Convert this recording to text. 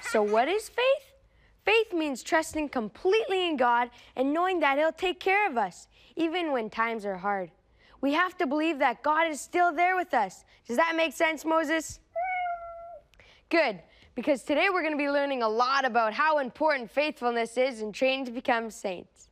So what is faith? Faith means trusting completely in God and knowing that He'll take care of us, even when times are hard. We have to believe that God is still there with us. Does that make sense, Moses? Good, because today we're going to be learning a lot about how important faithfulness is in training to become saints.